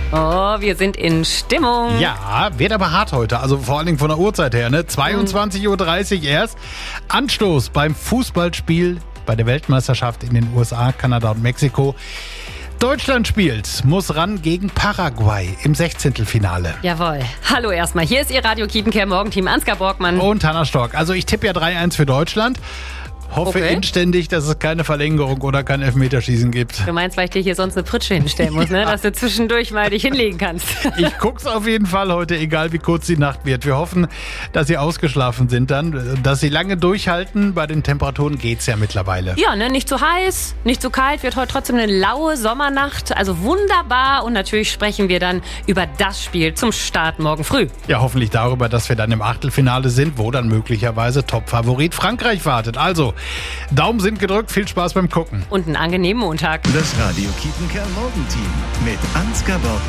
Oh, wir sind in Stimmung. Ja, wird aber hart heute, also vor allen Dingen von der Uhrzeit her, ne? 22.30 Uhr erst. Anstoß beim Fußballspiel bei der Weltmeisterschaft in den USA, Kanada und Mexiko. Deutschland spielt, muss ran gegen Paraguay im 16. Jawohl. Hallo erstmal. Hier ist Ihr Radio Kiepenkehr Morgenteam Ansgar Borgmann. Und Hanna Stork. Also ich tippe ja 3-1 für Deutschland. Hoffe Okay. inständig, dass es keine Verlängerung oder kein Elfmeterschießen gibt. Du meinst, weil ich dir hier sonst eine Pritsche hinstellen muss, ne? Dass du zwischendurch mal dich hinlegen kannst. Ich guck's auf jeden Fall heute, egal wie kurz die Nacht wird. Wir hoffen, dass Sie ausgeschlafen sind dann, dass Sie lange durchhalten. Bei den Temperaturen geht's ja mittlerweile. Ja, ne? Nicht zu heiß, nicht zu kalt, wird heute trotzdem eine laue Sommernacht. Also wunderbar. Und natürlich sprechen wir dann über das Spiel zum Start morgen früh. Ja, hoffentlich darüber, dass wir dann im Achtelfinale sind, wo dann möglicherweise Topfavorit Frankreich wartet. Also, Daumen sind gedrückt, viel Spaß beim Gucken. Und einen angenehmen Montag. Das Radio Kiepenkehr Morgenteam mit Ansgar Borgmann.